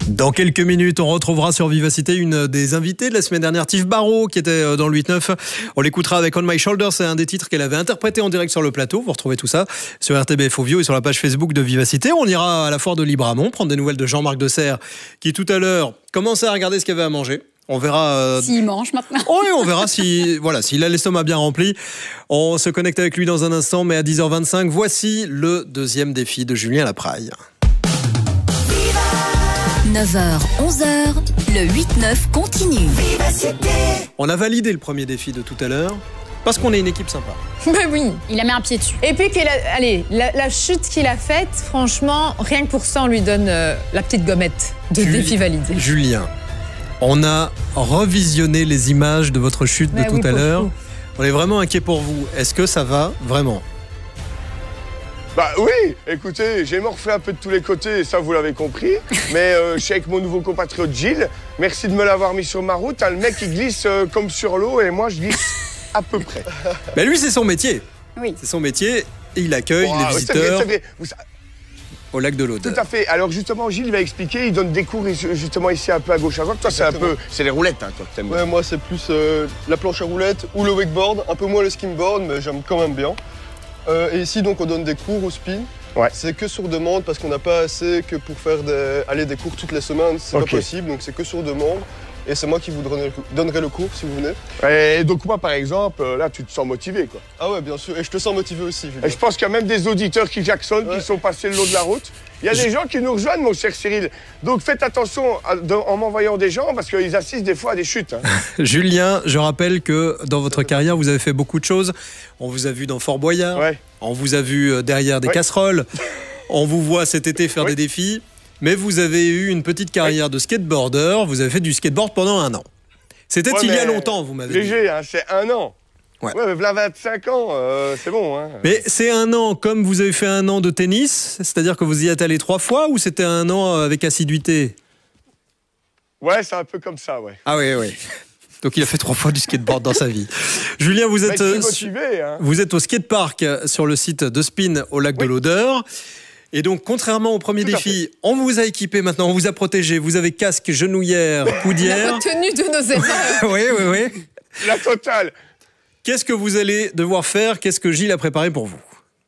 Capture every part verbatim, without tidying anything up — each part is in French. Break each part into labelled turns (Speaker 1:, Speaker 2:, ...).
Speaker 1: Dans quelques minutes, on retrouvera sur Vivacité une des invitées de la semaine dernière, Tif Barrault, qui était dans le huit neuf. On l'écoutera avec On My Shoulder, c'est un des titres qu'elle avait interprété en direct sur le plateau. Vous retrouvez tout ça sur R T B F Audio et sur la page Facebook de Vivacité. On ira à la foire de Libramont, prendre des nouvelles de Jean-Marc Desserre, qui tout à l'heure commençait à regarder ce qu'il y avait à manger. On verra. Euh...
Speaker 2: S'il mange maintenant.
Speaker 1: Oui, on verra si, voilà, s'il a l'estomac bien rempli. On se connecte avec lui dans un instant, mais à dix heures vingt-cinq, voici le deuxième défi de Julien Lapraille.
Speaker 3: neuf heures, onze heures, le huit neuf continue.
Speaker 1: On a validé le premier défi de tout à l'heure parce qu'on est une équipe sympa.
Speaker 2: Ben oui. Il a mis un pied dessus.
Speaker 4: Et puis, qu'il a, allez, la, la chute qu'il a faite, franchement, rien que pour ça, on lui donne euh, la petite gommette de
Speaker 1: Jul-
Speaker 4: défi validé.
Speaker 1: Julien, on a revisionné les images de votre chute de
Speaker 4: Ben
Speaker 1: tout
Speaker 4: oui,
Speaker 1: à
Speaker 4: pour
Speaker 1: l'heure.
Speaker 4: vous.
Speaker 1: On est vraiment inquiet pour vous. Est-ce que ça va vraiment ?
Speaker 5: Bah oui, écoutez, j'ai morflé un peu de tous les côtés, ça vous l'avez compris. Mais euh, je suis avec mon nouveau compatriote Gilles. Merci de me l'avoir mis sur ma route. Hein, le mec, il glisse euh, comme sur l'eau et moi, je glisse à peu près.
Speaker 1: Ben lui, c'est son métier.
Speaker 2: Oui.
Speaker 1: C'est son métier et il accueille
Speaker 5: Wow,
Speaker 1: les
Speaker 5: c'est
Speaker 1: visiteurs
Speaker 5: vrai, c'est vrai. Vous-
Speaker 1: au lac de
Speaker 5: Tout
Speaker 1: l'Aude.
Speaker 5: à fait. Alors justement, Gilles va expliquer, il donne des cours ici- justement ici un peu à gauche à droite. Toi, c'est un peu... C'est les roulettes, hein, toi, que t'aimes bien.
Speaker 6: Ouais, moi c'est plus euh, la planche à roulettes ou le wakeboard, un peu moins le skimboard, mais j'aime quand même bien. Euh, et ici donc on donne des cours au spin.
Speaker 5: Ouais.
Speaker 6: C'est que sur demande parce qu'on n'a pas assez que pour faire des, aller des cours toutes les semaines, c'est
Speaker 5: Ok.
Speaker 6: pas possible, donc c'est que sur demande. Et c'est moi qui vous donnerai, donnerai le cours si vous venez.
Speaker 5: Et donc moi, par exemple, euh, là, tu te sens motivé, quoi.
Speaker 6: Ah ouais, bien sûr, et je te sens motivé aussi, Julien.
Speaker 5: Et je pense qu'il y a même des auditeurs qui jacksonnent,
Speaker 6: Ouais.
Speaker 5: qui sont passés le long de la route. Il y a des gens qui nous rejoignent, mon cher Cyril. Donc faites attention à- de- en m'envoyant des gens parce qu'ils assistent des fois à des chutes. Hein.
Speaker 1: Julien, je rappelle que dans votre carrière, vous avez fait beaucoup de choses. On vous a vu dans Fort Boyard.
Speaker 5: Ouais.
Speaker 1: On vous a vu euh, derrière des
Speaker 5: Ouais.
Speaker 1: casseroles. On vous voit cet été faire
Speaker 5: Oui.
Speaker 1: des défis. Mais vous avez eu une petite carrière de skateboarder. Vous avez fait du skateboard pendant un an. C'était
Speaker 5: Ouais,
Speaker 1: il y a
Speaker 5: mais
Speaker 1: longtemps, vous m'avez dit.
Speaker 5: Léger, hein, c'est un an.
Speaker 1: Ouais.
Speaker 5: Ouais, mais voilà vingt-cinq ans, euh, c'est bon. Hein.
Speaker 1: Mais c'est un an comme vous avez fait un an de tennis, c'est-à-dire que vous y êtes allé trois fois ou c'était un an avec assiduité ?
Speaker 5: Ouais, c'est un peu comme ça, ouais.
Speaker 1: Ah oui, oui. Donc il a fait trois fois du skateboard dans sa vie. Julien, vous
Speaker 5: Mais
Speaker 1: êtes,
Speaker 5: je suis
Speaker 1: euh,
Speaker 5: motivé, hein.
Speaker 1: vous êtes au skatepark sur le site de Spin au lac de
Speaker 5: Oui.
Speaker 1: l'Odeur. Et donc, contrairement au premier
Speaker 5: Tout à
Speaker 1: défi, on vous a équipé maintenant, on vous a protégé. Vous avez casque, genouillère,
Speaker 4: La
Speaker 1: coudière.
Speaker 4: retenue de nos erreurs.
Speaker 1: Oui, oui, oui.
Speaker 5: La totale.
Speaker 1: Qu'est-ce que vous allez devoir faire ? Qu'est-ce que Gilles a préparé pour vous ?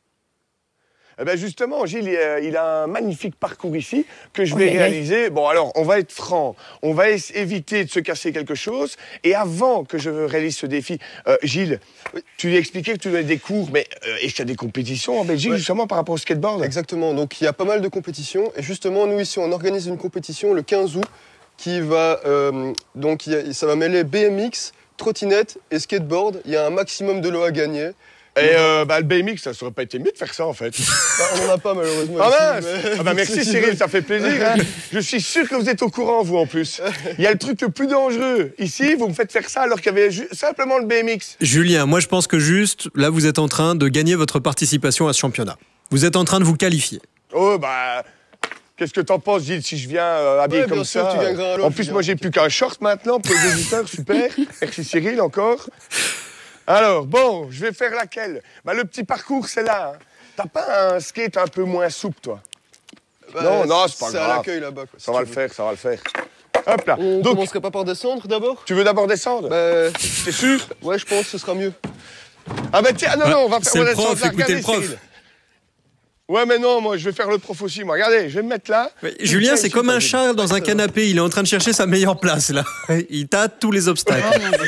Speaker 5: Eh ben justement, Gilles, il a, il a un magnifique parcours ici que je
Speaker 4: Oh,
Speaker 5: vais
Speaker 4: aïe, aïe.
Speaker 5: réaliser. Bon, alors, on va être franc. On va es- éviter de se casser quelque chose. Et avant que je réalise ce défi, euh, Gilles, tu lui expliquais que tu donnais des cours, mais euh, et qu'il y a des compétitions en Belgique,
Speaker 6: Ouais.
Speaker 5: justement, par rapport au skateboard.
Speaker 6: Exactement, donc il y a pas mal de compétitions. Et justement, nous ici, on organise une compétition le quinze août qui va, euh, donc il y a- ça va mêler B M X, trottinette et skateboard. Il y a un maximum de lots à gagner.
Speaker 5: Et euh, bah, le B M X, ça aurait pas été mieux de faire ça, en fait.
Speaker 6: Bah, on n'en a pas malheureusement.
Speaker 5: Ah
Speaker 6: ici,
Speaker 5: mince
Speaker 6: mais-
Speaker 5: Ah bah merci Cyril, ça fait plaisir. Hein. Je suis sûr que vous êtes au courant, vous, en plus. Il y a le truc le plus dangereux. Ici, vous me faites faire ça alors qu'il y avait ju- simplement le B M X.
Speaker 1: Julien, moi je pense que juste, là vous êtes en train de gagner votre participation à ce championnat. Vous êtes en train de vous qualifier.
Speaker 5: Oh, bah... Qu'est-ce que t'en penses, Gilles, si je viens euh, habillé
Speaker 6: Ouais, bien
Speaker 5: comme
Speaker 6: sûr,
Speaker 5: ça
Speaker 6: tu gagneras un lot,
Speaker 5: En plus,
Speaker 6: Julien.
Speaker 5: moi, j'ai plus qu'un short maintenant pour les auditeurs, super. Merci Cyril, encore. Alors, bon, je vais faire laquelle Bah, le petit parcours, c'est là. Hein. T'as pas un skate un peu moins souple, toi
Speaker 6: Bah,
Speaker 5: Non, non, c'est pas
Speaker 6: C'est à
Speaker 5: grave.
Speaker 6: l'accueil là-bas. quoi, si
Speaker 5: Ça va
Speaker 6: tu
Speaker 5: le
Speaker 6: veux.
Speaker 5: faire, ça va le faire. Hop là.
Speaker 6: On
Speaker 5: Donc,
Speaker 6: commencerait pas par descendre d'abord
Speaker 5: tu veux d'abord descendre
Speaker 6: Bah,
Speaker 5: T'es sûr
Speaker 6: ouais, je pense que ce sera mieux.
Speaker 5: Ah bah tiens, non, non, on va faire
Speaker 1: C'est
Speaker 5: on
Speaker 1: le
Speaker 5: va descendre
Speaker 1: prof,
Speaker 5: là.
Speaker 1: écoutez
Speaker 5: Regardez,
Speaker 1: le prof.
Speaker 5: Cyril. Ouais, mais non, moi, je vais faire le prof aussi, moi. Regardez, je vais me mettre là.
Speaker 1: Mais Julien,
Speaker 5: Tiens,
Speaker 1: c'est
Speaker 5: ici,
Speaker 1: comme un
Speaker 5: t'as-
Speaker 1: chat dans un canapé. Il est en train de chercher sa meilleure place, là. Il tâte tous les obstacles.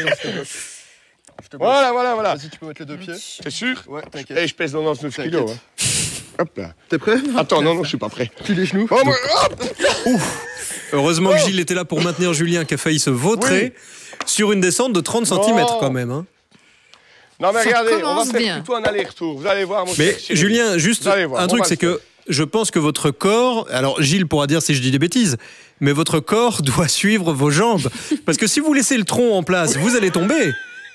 Speaker 6: Je te bloque.
Speaker 5: Voilà, voilà, voilà.
Speaker 6: Vas-y, tu peux mettre les deux pieds.
Speaker 5: T'es sûr
Speaker 6: Ouais,
Speaker 5: Et
Speaker 6: t'inquiète.
Speaker 5: je pèse quatre-vingt-dix-neuf kilos.
Speaker 6: T'inquiète.
Speaker 5: Hein. Hop là.
Speaker 6: T'es prêt
Speaker 5: Attends, non, non, je suis pas prêt.
Speaker 6: Tu les genoux.
Speaker 5: Oh, moi, hop
Speaker 1: Heureusement que
Speaker 5: Oh.
Speaker 1: Gilles était là pour maintenir Julien qui a failli se vautrer sur une descente de trente
Speaker 5: Non.
Speaker 1: centimètres quand même. Hein.
Speaker 5: Non, mais
Speaker 4: Ça
Speaker 5: regardez, on va
Speaker 4: commence
Speaker 5: faire
Speaker 4: bien.
Speaker 5: plutôt un aller-retour. Vous allez voir, mon
Speaker 1: Mais
Speaker 5: cher Cyril.
Speaker 1: Julien, juste
Speaker 5: Vous allez voir,
Speaker 1: un
Speaker 5: on
Speaker 1: truc,
Speaker 5: va
Speaker 1: c'est
Speaker 5: le
Speaker 1: que je pense que votre corps, alors Gilles pourra dire si je dis des bêtises, mais votre corps doit suivre vos jambes. Parce que si vous laissez le tronc en place, vous allez tomber.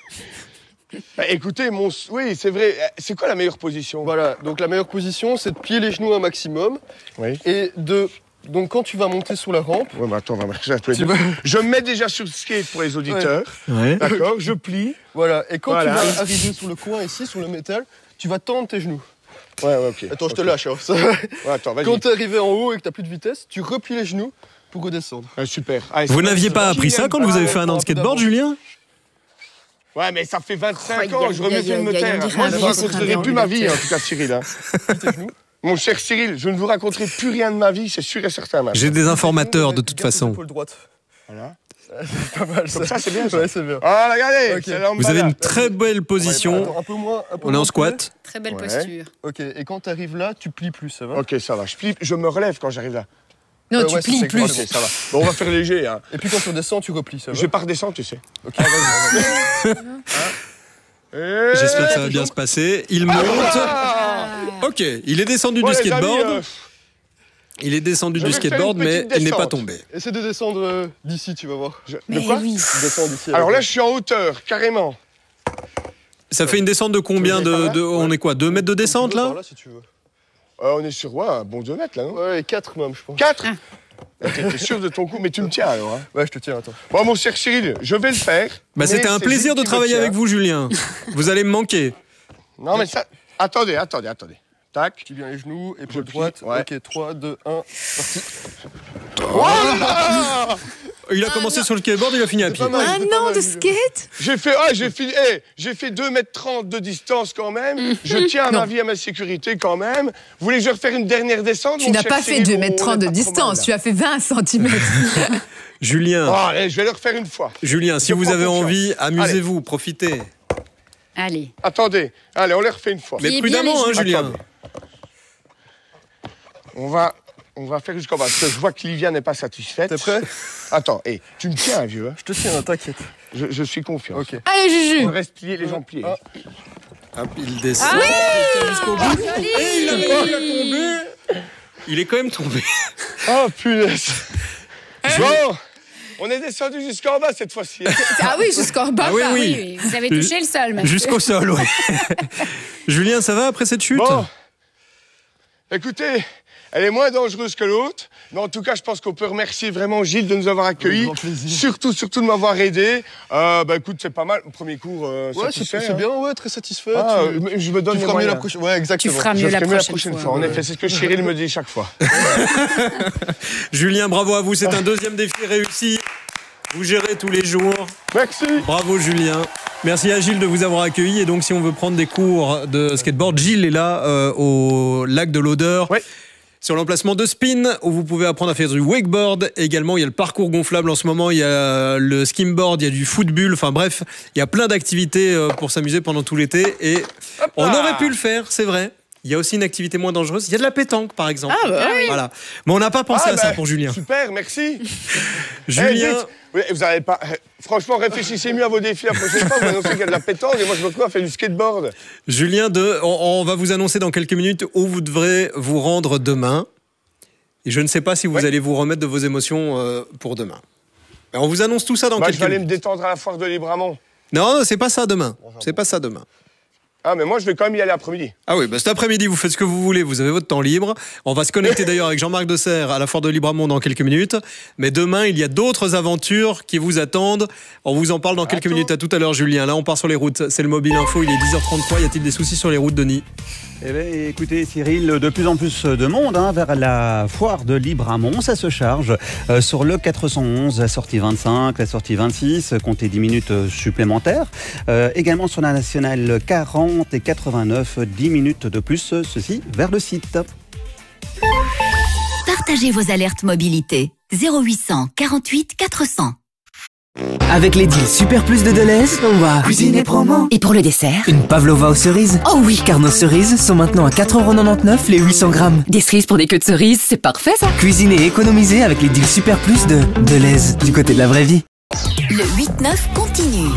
Speaker 5: Bah, écoutez, mon... oui, c'est vrai. C'est quoi la meilleure position
Speaker 6: Voilà, donc la meilleure position, c'est de plier les genoux un maximum
Speaker 5: Oui.
Speaker 6: et de. Donc quand tu vas monter sur la rampe,
Speaker 5: Ouais, mais attends, on va marcher à tous les
Speaker 6: tu
Speaker 5: deux.
Speaker 6: vas-
Speaker 5: Je me mets déjà sur le skate pour les auditeurs.
Speaker 1: Ouais.
Speaker 5: D'accord, je plie.
Speaker 6: voilà, et quand
Speaker 5: Voilà.
Speaker 6: tu vas arriver sur le coin ici, sur le métal, tu vas tendre tes genoux.
Speaker 5: Ouais, ouais, ok.
Speaker 6: Attends, je te
Speaker 5: Ok.
Speaker 6: lâche. hein.
Speaker 5: Ouais, attends, vas-y.
Speaker 6: Quand t'es arrivé en haut et que t'as plus de vitesse, tu replies les genoux pour redescendre.
Speaker 5: Ah, super. Allez,
Speaker 1: Vous
Speaker 5: c'est
Speaker 1: n'aviez
Speaker 5: bon,
Speaker 1: pas
Speaker 5: c'est
Speaker 1: appris
Speaker 5: bon.
Speaker 1: ça quand vous avez fait un an de
Speaker 6: un peu
Speaker 1: skateboard,
Speaker 6: d'avance.
Speaker 1: Julien?
Speaker 5: Ouais, mais ça fait vingt-cinq
Speaker 4: Aïe,
Speaker 5: ans,
Speaker 4: aïe,
Speaker 5: j'aurais mieux
Speaker 4: aïe,
Speaker 5: fait de me
Speaker 4: aïe, aïe,
Speaker 5: taire.
Speaker 4: on dirait
Speaker 5: Moi,
Speaker 4: un
Speaker 5: je ne
Speaker 4: vieux
Speaker 5: vous raconterai
Speaker 4: train
Speaker 5: plus ma vie,
Speaker 4: déambulateur.
Speaker 5: en tout cas, Cyril. Hein. Mon cher Cyril, je ne vous raconterai plus rien de ma vie, c'est sûr et certain. maintenant.
Speaker 1: J'ai des informateurs de toute
Speaker 6: Garde
Speaker 1: façon.
Speaker 6: l'épaule droite.
Speaker 5: Voilà.
Speaker 6: C'est pas mal, ça.
Speaker 5: Comme ça, c'est bien, ça.
Speaker 6: Ouais, c'est bien.
Speaker 5: Ah, regardez,
Speaker 6: Ok.
Speaker 5: c'est là, on me
Speaker 1: Vous avez une
Speaker 5: balade.
Speaker 1: très belle position.
Speaker 6: Attends, un peu moins. un peu
Speaker 1: On est
Speaker 6: moins
Speaker 1: en squat.
Speaker 2: Très belle
Speaker 5: Ouais.
Speaker 2: posture.
Speaker 6: Ok, et quand t'arrives là, tu plies plus, ça va?
Speaker 5: Ok, ça va. Je, plie, je me relève quand j'arrive là.
Speaker 4: Non,
Speaker 6: Euh,
Speaker 4: tu
Speaker 6: ouais,
Speaker 4: plies
Speaker 6: c'est
Speaker 4: plus.
Speaker 5: Ok, ça va. Bon, on va faire léger. Hein.
Speaker 6: Et puis quand tu redescends, tu replies, ça va?
Speaker 5: Je vais pas redescendre, tu sais.
Speaker 6: Ok, vas-y.
Speaker 5: Eh,
Speaker 1: J'espère que ça va bien se passer. Il monte.
Speaker 5: Ah
Speaker 1: Ok, il est descendu
Speaker 5: Bon,
Speaker 1: du
Speaker 5: les amis,
Speaker 1: skateboard.
Speaker 5: euh,
Speaker 1: Il est descendu
Speaker 5: je
Speaker 1: du
Speaker 5: vais faire
Speaker 1: skateboard,
Speaker 5: une
Speaker 1: mais
Speaker 5: petite
Speaker 1: il n'est pas
Speaker 5: descente.
Speaker 1: tombé.
Speaker 6: Essaie de descendre euh, d'ici, tu vas voir.
Speaker 5: je-
Speaker 2: Mais
Speaker 5: De quoi
Speaker 2: oui.
Speaker 6: Descends d'ici.
Speaker 5: Alors là,
Speaker 6: avec
Speaker 5: je suis en hauteur, carrément.
Speaker 1: Ça fait une descente de combien
Speaker 5: Tu veux
Speaker 1: de,
Speaker 5: par
Speaker 1: de-
Speaker 5: là
Speaker 1: On est quoi, deux mètres de
Speaker 6: moi.
Speaker 1: descente
Speaker 6: Tu veux
Speaker 1: là?
Speaker 6: par là, si tu veux.
Speaker 5: Euh, on est sur ouais, un bon deux mètres, là, non
Speaker 6: Ouais, quatre même, je pense.
Speaker 5: quatre T'es sûr de ton coup, mais tu me tiens alors. Hein.
Speaker 6: Ouais, je te tiens, attends.
Speaker 5: Bon, mon cher Cyril, je vais le faire.
Speaker 1: Bah,
Speaker 5: mais
Speaker 1: c'était un
Speaker 5: c'est
Speaker 1: plaisir
Speaker 5: Gilles
Speaker 1: de
Speaker 5: qui me
Speaker 1: travailler
Speaker 5: tient.
Speaker 1: avec vous, Julien. Vous allez me manquer.
Speaker 5: Non, mais ça. Attendez, attendez, attendez. Tac.
Speaker 6: Tu bien les genoux,
Speaker 5: Je
Speaker 6: épaule
Speaker 5: plie,
Speaker 6: droite.
Speaker 5: ouais.
Speaker 6: Ok, trois, deux, un.
Speaker 5: Voilà.
Speaker 1: Il a commencé sur le skateboard, il a fini à
Speaker 6: C'est
Speaker 1: pied.
Speaker 6: pas mal.
Speaker 4: Un
Speaker 6: c'est pas
Speaker 4: an
Speaker 6: mal,
Speaker 4: de
Speaker 6: Julien.
Speaker 4: skate.
Speaker 5: J'ai fait, ah, j'ai fait, eh, j'ai fait deux mètres trente de distance quand même. Je tiens à ma
Speaker 4: Non.
Speaker 5: vie, à ma sécurité quand même. Vous voulez que je refaire une dernière descente
Speaker 4: Tu
Speaker 5: mon
Speaker 4: n'as
Speaker 5: cher
Speaker 4: pas fait
Speaker 5: Cyril,
Speaker 4: deux
Speaker 5: ou
Speaker 4: mètres
Speaker 5: on
Speaker 4: trente
Speaker 5: est
Speaker 4: de
Speaker 5: pas trop
Speaker 4: distance,
Speaker 5: mal,
Speaker 4: tu as fait vingt centimètres.
Speaker 1: Julien,
Speaker 5: là. Oh, allez, je vais le refaire une fois.
Speaker 1: Julien, si
Speaker 5: Je
Speaker 1: vous
Speaker 5: prends
Speaker 1: avez
Speaker 5: confiance.
Speaker 1: envie, amusez-vous, profitez.
Speaker 2: Allez.
Speaker 5: Attendez, allez, on les refait une fois.
Speaker 1: Mais
Speaker 2: Pliez bien
Speaker 1: prudemment, hein,
Speaker 2: les genoux.
Speaker 1: Julien.
Speaker 5: Attendez. On va, on va faire jusqu'en bas. Parce que je vois que Livia n'est pas satisfaite.
Speaker 6: T'es prêt?
Speaker 5: Attends, hé, tu me tiens, vieux. Hein.
Speaker 6: Je te tiens, t'inquiète.
Speaker 5: Je, je suis confiant.
Speaker 6: Ok.
Speaker 4: Allez, Juju.
Speaker 5: On reste pliés, les jambes pliées.
Speaker 6: Ah.
Speaker 1: Hop, il descend.
Speaker 2: Ah
Speaker 1: jusqu'au bout. Et il a pas tombé. Il est quand même tombé.
Speaker 5: Oh, punaise. Bon, on est descendu jusqu'en bas cette fois-ci.
Speaker 4: Ah oui, jusqu'en bas.
Speaker 1: Ah oui,
Speaker 2: Ah
Speaker 1: oui.
Speaker 2: oui, oui, vous avez touché le sol, monsieur.
Speaker 1: Jusqu'au sol, oui. Julien, ça va après cette chute?
Speaker 5: Bon, écoutez, elle est moins dangereuse que l'autre. Mais en tout cas, je pense qu'on peut remercier vraiment Gilles de nous avoir accueillis.
Speaker 6: Avec grand plaisir.
Speaker 5: Surtout, surtout de m'avoir aidé. Euh, bah écoute, c'est pas mal. Au premier cours, euh,
Speaker 6: Ouais, c'est
Speaker 5: satisfait,
Speaker 6: c'est
Speaker 5: hein.
Speaker 6: bien, ouais, très satisfait.
Speaker 5: Ah,
Speaker 6: tu,
Speaker 5: euh, mais je me donne
Speaker 6: tu
Speaker 5: les
Speaker 6: feras mieux la
Speaker 5: moyens.
Speaker 6: prochaine. Ouais,
Speaker 2: Tu
Speaker 6: exactement.
Speaker 2: feras
Speaker 5: Je
Speaker 2: mieux la
Speaker 5: ferai mieux
Speaker 2: prochaine, fois.
Speaker 5: En effet, c'est ce que Cyril me dit chaque fois.
Speaker 1: Julien, bravo à vous. C'est un deuxième défi réussi. Vous gérez tous les jours.
Speaker 5: Merci.
Speaker 1: Bravo, Julien. Merci à Gilles de vous avoir accueilli. Et donc, si on veut prendre des cours de skateboard, Gilles est là euh, au lac de l'Odeur.
Speaker 5: Ouais.
Speaker 1: Sur l'emplacement de Spin, où vous pouvez apprendre à faire du wakeboard. Également, il y a le parcours gonflable en ce moment, il y a le skimboard, il y a du football. Enfin bref, il y a plein d'activités euh, pour s'amuser pendant tout l'été. Et on
Speaker 5: là.
Speaker 1: aurait pu le faire, c'est vrai. Il y a aussi une activité moins dangereuse. Il y a de la pétanque, par exemple.
Speaker 4: Ah, bah oui.
Speaker 1: Voilà. Mais on n'a pas pensé
Speaker 5: Ah,
Speaker 1: à ça
Speaker 5: bah,
Speaker 1: pour Julien.
Speaker 5: Super, merci.
Speaker 1: Julien,
Speaker 5: Eh, dites, oui, vous avez pas. Franchement, réfléchissez mieux à vos défis la prochaine fois. Vous annoncez qu'il y a de la pétanque et moi je me retrouve à faire du skateboard.
Speaker 1: Julien de, on, on va vous annoncer dans quelques minutes où vous devrez vous rendre demain. Et je ne sais pas si vous
Speaker 5: Ouais.
Speaker 1: allez vous remettre de vos émotions euh, pour demain. Mais on vous annonce tout ça dans
Speaker 5: Moi, je
Speaker 1: quelques
Speaker 5: vais aller me
Speaker 1: minutes.
Speaker 5: détendre à la foire de Libramont.
Speaker 1: Non, c'est pas ça demain. C'est pas ça demain.
Speaker 5: Ah, mais moi, je vais quand même y aller après-midi.
Speaker 1: Ah oui, bah cet après-midi, vous faites ce que vous voulez, vous avez votre temps libre. On va se connecter d'ailleurs avec Jean-Marc Desserre à la foire de Libramont dans quelques minutes. Mais demain, il y a d'autres aventures qui vous attendent. On vous en parle dans quelques
Speaker 5: Attends.
Speaker 1: minutes. À tout à l'heure, Julien. Là, on part sur les routes. C'est le Mobile Info, il est dix heures trente-trois. Y a-t-il des soucis sur les routes, Denis?
Speaker 7: Eh bien, écoutez, Cyril, de plus en plus de monde hein, vers la foire de Libramont. Ça se charge euh, sur le quatre cent onze, la sortie vingt-cinq, la sortie vingt-six, comptez dix minutes euh, supplémentaires. Euh, également sur la nationale quarante et quatre-vingt-neuf, dix minutes de plus, euh, ceci vers le site.
Speaker 3: Partagez vos alertes mobilité. zéro huit cent quarante-huit quatre cents.
Speaker 8: Avec les deals Super Plus de Deleuze, on va cuisiner promo.
Speaker 3: Et pour le dessert?
Speaker 8: Une pavlova aux cerises.
Speaker 3: Oh oui!
Speaker 8: Car nos cerises sont maintenant à quatre euros quatre-vingt-dix-neuf les huit cents grammes.
Speaker 3: Des cerises pour des queues de cerises, c'est parfait ça!
Speaker 8: Cuisiner et économiser avec les deals Super Plus de Deleuze, du côté de la vraie vie.
Speaker 3: Le huit neuf continue.